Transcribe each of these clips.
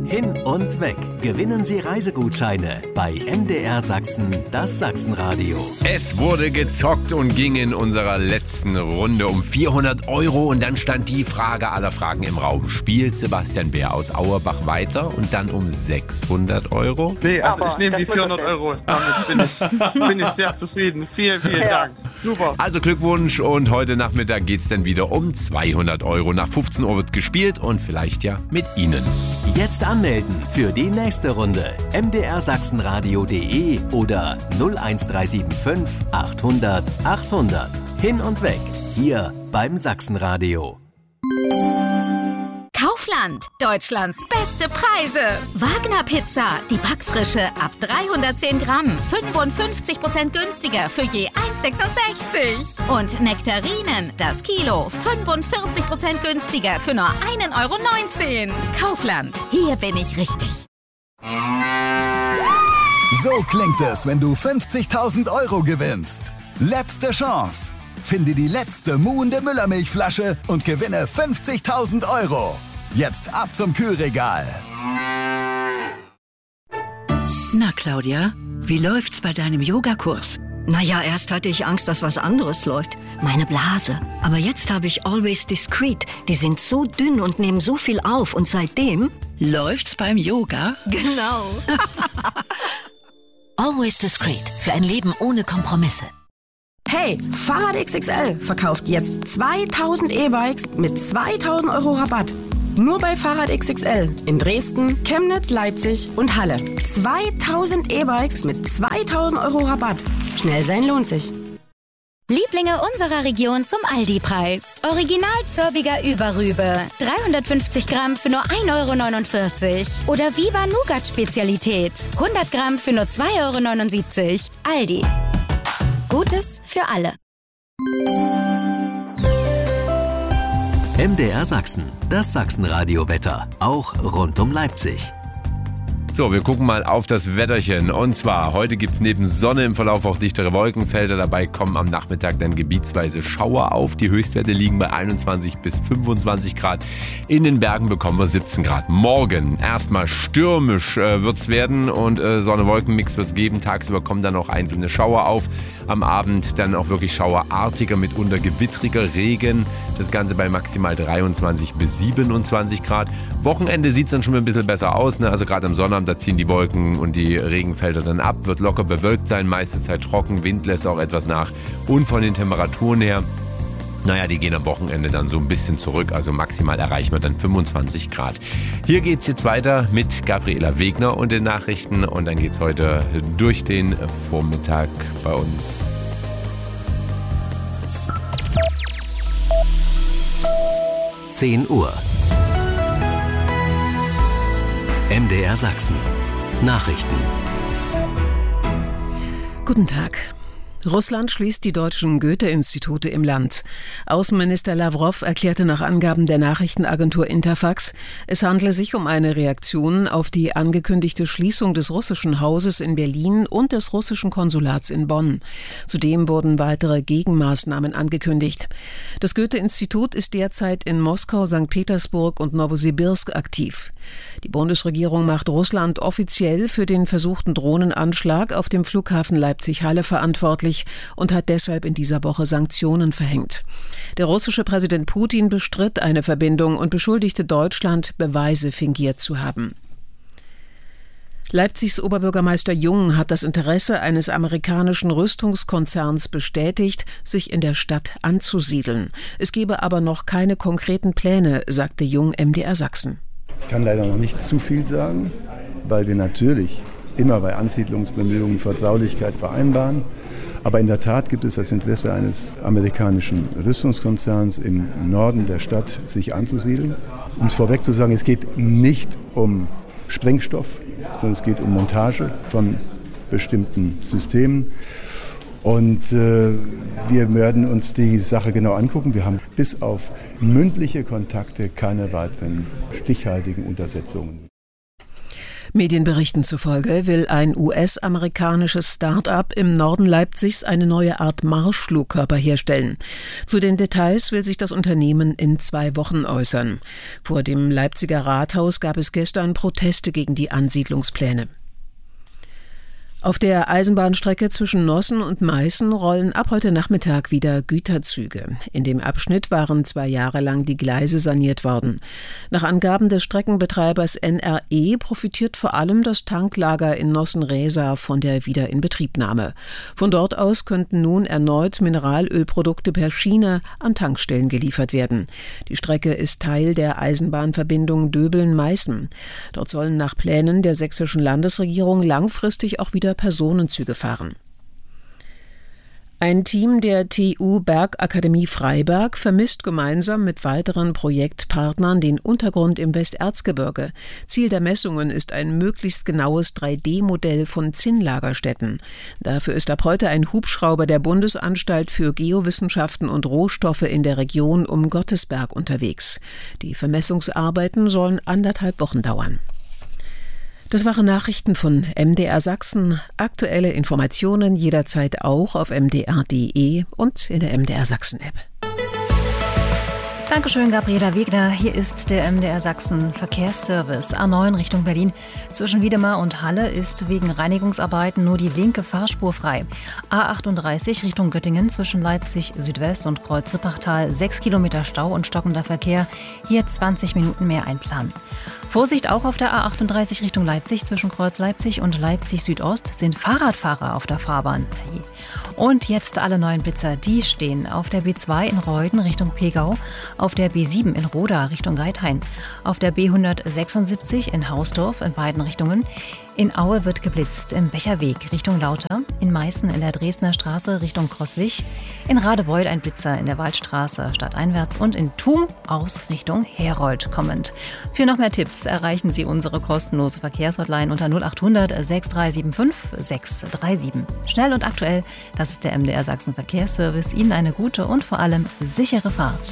Hin und weg. Gewinnen Sie Reisegutscheine bei MDR Sachsen, das Sachsenradio. Es wurde gezockt und ging in unserer letzten Runde um 400 € und dann stand die Frage aller Fragen im Raum. Spielt Sebastian Bär aus Auerbach weiter und dann um 600 €? Nee, also ich nehme die 400 €. Damit bin ich sehr zufrieden. Vielen Dank. Super. Also Glückwunsch und heute Nachmittag geht's dann wieder um 200 €. Nach 15 Uhr wird gespielt und vielleicht ja mit Ihnen. Jetzt anmelden für die nächste Runde. mdrsachsenradio.de oder 01375 800 800. Hin und weg. Hier beim Sachsenradio. Kaufland, Deutschlands beste Preise. Wagner Pizza, die Backfrische ab 310 Gramm, 55% günstiger für je 1,66. Und Nektarinen, das Kilo, 45% günstiger für nur 1,19 €. Kaufland, hier bin ich richtig. So klingt es, wenn du 50.000 € gewinnst. Letzte Chance. Finde die letzte muhende Müllermilchflasche und gewinne 50.000 €. Jetzt ab zum Kühlregal. Na Claudia, wie läuft's bei deinem Yogakurs? Naja, erst hatte ich Angst, dass was anderes läuft. Meine Blase. Aber jetzt habe ich Always Discreet. Die sind so dünn und nehmen so viel auf. Und seitdem... Läuft's beim Yoga? Genau. Always Discreet. Für ein Leben ohne Kompromisse. Hey, Fahrrad XXL verkauft jetzt 2000 E-Bikes mit 2000 € Rabatt. Nur bei Fahrrad XXL in Dresden, Chemnitz, Leipzig und Halle. 2000 E-Bikes mit 2000 € Rabatt. Schnell sein lohnt sich. Lieblinge unserer Region zum Aldi-Preis. Original Zörbiger Überrübe. 350 Gramm für nur 1,49 € Oder Viva Nougat-Spezialität. 100 Gramm für nur 2,79 €. Aldi. Gutes für alle. MDR Sachsen, das Sachsenradio-Wetter. Auch rund um Leipzig. So, wir gucken mal auf das Wetterchen. Und zwar, heute gibt es neben Sonne im Verlauf auch dichtere Wolkenfelder. Dabei kommen am Nachmittag dann gebietsweise Schauer auf. Die Höchstwerte liegen bei 21 bis 25 Grad. In den Bergen bekommen wir 17 Grad. Morgen erstmal stürmisch wird es werden und Sonne-Wolken-Mix wird es geben. Tagsüber kommen dann auch einzelne Schauer auf. Am Abend dann auch wirklich schauerartiger, mitunter gewittriger Regen. Das Ganze bei maximal 23 bis 27 Grad. Wochenende sieht es dann schon ein bisschen besser aus, ne? Also gerade am Sonnabend, da ziehen die Wolken und die Regenfelder dann ab, wird locker bewölkt sein, meiste Zeit trocken, Wind lässt auch etwas nach. Und von den Temperaturen her, naja, die gehen am Wochenende dann so ein bisschen zurück, also maximal erreichen wir dann 25 Grad. Hier geht's jetzt weiter mit Gabriela Wegner und den Nachrichten und dann geht's heute durch den Vormittag bei uns. Uhr. MDR Sachsen. Nachrichten. Guten Tag. Russland schließt die deutschen Goethe-Institute im Land. Außenminister Lawrow erklärte nach Angaben der Nachrichtenagentur Interfax, es handle sich um eine Reaktion auf die angekündigte Schließung des russischen Hauses in Berlin und des russischen Konsulats in Bonn. Zudem wurden weitere Gegenmaßnahmen angekündigt. Das Goethe-Institut ist derzeit in Moskau, St. Petersburg und Nowosibirsk aktiv. Die Bundesregierung macht Russland offiziell für den versuchten Drohnenanschlag auf dem Flughafen Leipzig-Halle verantwortlich und hat deshalb in dieser Woche Sanktionen verhängt. Der russische Präsident Putin bestritt eine Verbindung und beschuldigte Deutschland, Beweise fingiert zu haben. Leipzigs Oberbürgermeister Jung hat das Interesse eines amerikanischen Rüstungskonzerns bestätigt, sich in der Stadt anzusiedeln. Es gebe aber noch keine konkreten Pläne, sagte Jung MDR Sachsen. Ich kann leider noch nicht zu viel sagen, weil wir natürlich immer bei Ansiedlungsbemühungen Vertraulichkeit vereinbaren. Aber in der Tat gibt es das Interesse eines amerikanischen Rüstungskonzerns im Norden der Stadt, sich anzusiedeln. Um es vorweg zu sagen, es geht nicht um Sprengstoff, sondern es geht um Montage von bestimmten Systemen. Und wir werden uns die Sache genau angucken. Wir haben bis auf mündliche Kontakte keine weiteren stichhaltigen Untersetzungen. Medienberichten zufolge will ein US-amerikanisches Start-up im Norden Leipzigs eine neue Art Marschflugkörper herstellen. Zu den Details will sich das Unternehmen in 2 Wochen äußern. Vor dem Leipziger Rathaus gab es gestern Proteste gegen die Ansiedlungspläne. Auf der Eisenbahnstrecke zwischen Nossen und Meißen rollen ab heute Nachmittag wieder Güterzüge. In dem Abschnitt waren 2 Jahre lang die Gleise saniert worden. Nach Angaben des Streckenbetreibers NRE profitiert vor allem das Tanklager in Nossen-Rehsa von der Wiederinbetriebnahme. Von dort aus könnten nun erneut Mineralölprodukte per Schiene an Tankstellen geliefert werden. Die Strecke ist Teil der Eisenbahnverbindung Döbeln-Meißen. Dort sollen nach Plänen der sächsischen Landesregierung langfristig auch wieder Personenzüge fahren. Ein Team der TU Bergakademie Freiberg vermisst gemeinsam mit weiteren Projektpartnern den Untergrund im Westerzgebirge. Ziel der Messungen ist ein möglichst genaues 3D-Modell von Zinnlagerstätten. Dafür ist ab heute ein Hubschrauber der Bundesanstalt für Geowissenschaften und Rohstoffe in der Region um Gottesberg unterwegs. Die Vermessungsarbeiten sollen 1,5 Wochen dauern. Das waren Nachrichten von MDR Sachsen. Aktuelle Informationen jederzeit auch auf mdr.de und in der MDR Sachsen App. Dankeschön, Gabriela Wegner. Hier ist der MDR Sachsen Verkehrsservice. A9 Richtung Berlin. Zwischen Wiedemar und Halle ist wegen Reinigungsarbeiten nur die linke Fahrspur frei. A38 Richtung Göttingen zwischen Leipzig Südwest und Kreuz-Rippachtal 6 Kilometer Stau und stockender Verkehr. Hier 20 Minuten mehr einplanen. Vorsicht auch auf der A38 Richtung Leipzig. Zwischen Kreuz Leipzig und Leipzig Südost sind Fahrradfahrer auf der Fahrbahn. Und jetzt alle neuen Blitzer, die stehen auf der B2 in Reuden Richtung Pegau, auf der B7 in Roda Richtung Geithain, auf der B176 in Hausdorf in beiden Richtungen. In Aue wird geblitzt im Becherweg Richtung Lauter, in Meißen in der Dresdner Straße Richtung Crosswig, in Radebeul ein Blitzer in der Waldstraße stadteinwärts und in Thum aus Richtung Herold kommend. Für noch mehr Tipps erreichen Sie unsere kostenlose Verkehrshotline unter 0800 6375 637. Schnell und aktuell, das ist der MDR Sachsen Verkehrsservice. Ihnen eine gute und vor allem sichere Fahrt.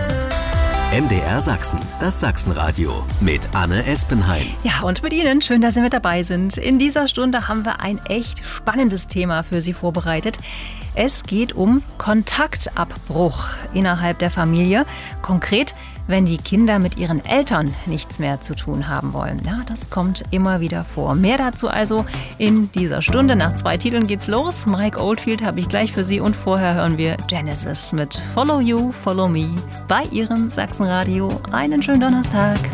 MDR Sachsen, das Sachsenradio mit Anne Espenheim. Ja, und mit Ihnen, schön, dass Sie mit dabei sind. In dieser Stunde haben wir ein echt spannendes Thema für Sie vorbereitet. Es geht um Kontaktabbruch innerhalb der Familie. Konkret, wenn die Kinder mit ihren Eltern nichts mehr zu tun haben wollen. Ja, das kommt immer wieder vor. Mehr dazu also in dieser Stunde. Nach 2 Titeln geht's los. Mike Oldfield habe ich gleich für Sie und vorher hören wir Genesis mit Follow You, Follow Me bei Ihrem Sachsenradio. Einen schönen Donnerstag.